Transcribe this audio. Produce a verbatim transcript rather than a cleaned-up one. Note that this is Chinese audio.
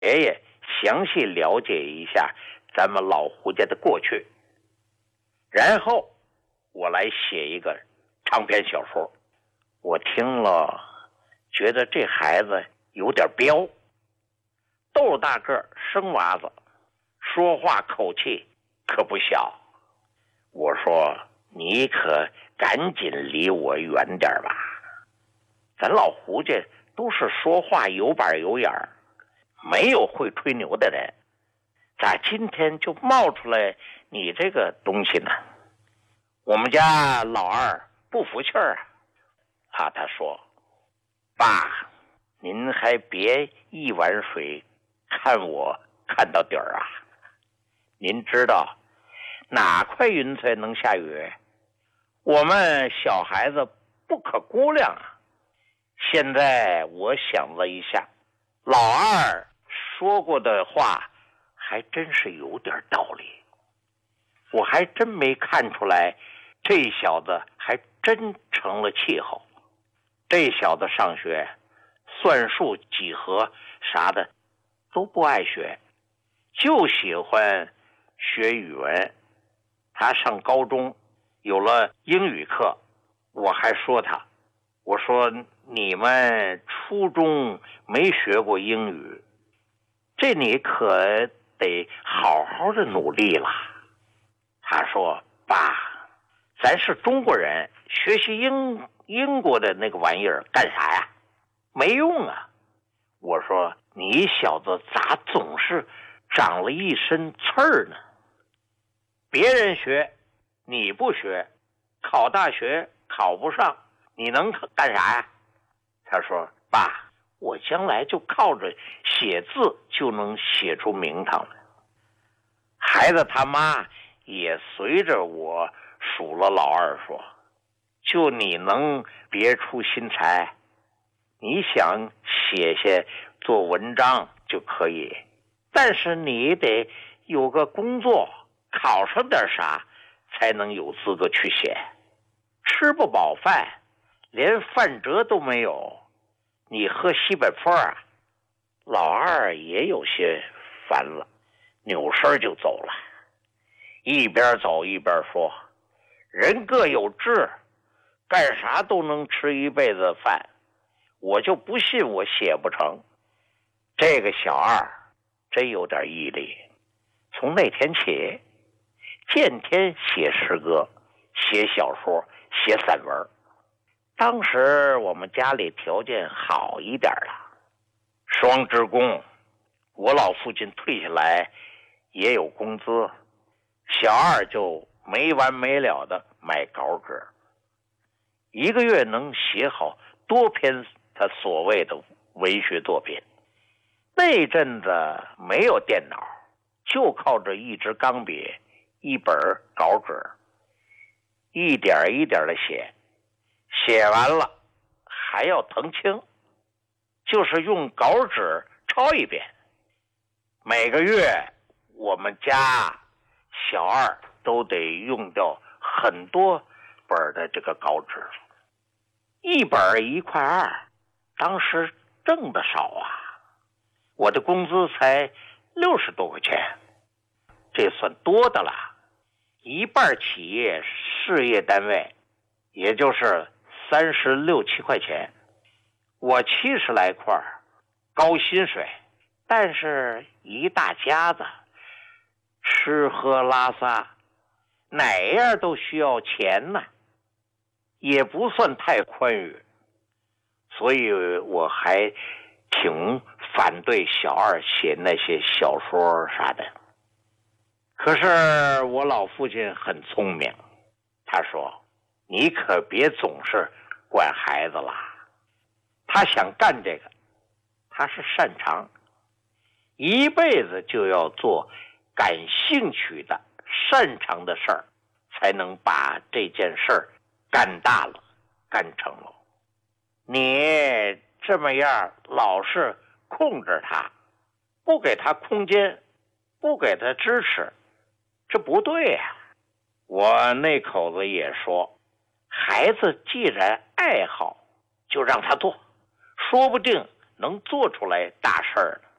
爷爷详细了解一下咱们老胡家的过去，然后我来写一个长篇小说。我听了觉得这孩子有点彪，豆大个生娃子，说话口气可不小。我说你可赶紧离我远点吧，咱老胡家都是说话有板有眼儿，没有会吹牛的人，咋今天就冒出来你这个东西呢？我们家老二不服气儿啊！啊，他说：“爸，您还别一碗水看我看到底儿啊！您知道哪块云彩能下雨？我们小孩子不可估量啊！现在我想了一下，老二说过的话还真是有点道理，我还真没看出来这小子还真成了气候。这小子上学算术几何啥的都不爱学，就喜欢学语文。他上高中有了英语课，我还说他，我说你们初中没学过英语，这你可得好好的努力了。他说：“爸，咱是中国人，学习英英国的那个玩意儿干啥呀？没用啊！”我说：“你小子咋总是长了一身刺儿呢？别人学你不学，考大学考不上，你能干啥呀？”他说：“爸，我将来就靠着写字就能写出名堂来。”孩子他妈也随着我数了老二说：“就你能别出心裁，你想写写做文章就可以，但是你得有个工作，考上点啥才能有资格去写。吃不饱饭，连饭辙都没有，你喝西北风啊？”老二也有些烦了，扭身就走了，一边走一边说：“人各有志，干啥都能吃一辈子饭，我就不信我写不成。”这个小二真有点毅力，从那天起见天写诗歌，写小说，写散文。当时我们家里条件好一点了，双职工，我老父亲退下来也有工资，小二就没完没了的买稿纸，一个月能写好多篇他所谓的文学作品。那阵子没有电脑，就靠着一支钢笔，一本稿纸，一点一点的写，写完了还要誊清，就是用稿纸抄一遍。每个月我们家小二都得用掉很多本的这个稿纸，一本一块二，当时挣的少啊，我的工资才六十多块钱，这算多的了。一半企业事业单位，也就是三十六七块钱，我七十来块，高薪水，但是一大家子吃喝拉撒哪样都需要钱呢，也不算太宽裕，所以我还挺反对小二写那些小说啥的。可是我老父亲很聪明，他说：“你可别总是管孩子了，他想干这个，他是擅长，一辈子就要做感兴趣的擅长的事儿，才能把这件事儿干大了，干成了。你这么样老是控制他，不给他空间，不给他支持，这不对呀。”我那口子也说，孩子既然爱好，就让他做，说不定能做出来大事儿呢。